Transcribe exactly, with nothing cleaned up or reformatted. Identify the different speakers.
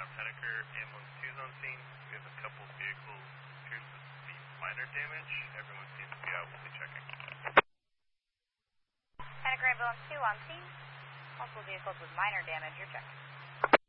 Speaker 1: uh, Henniker ambulance two's on scene. We have a couple vehicles appears to be minor damage. Everyone seems to be out. We'll be checking.
Speaker 2: Henniker ambulance two on scene. Multiple vehicles with minor damage. You're checking.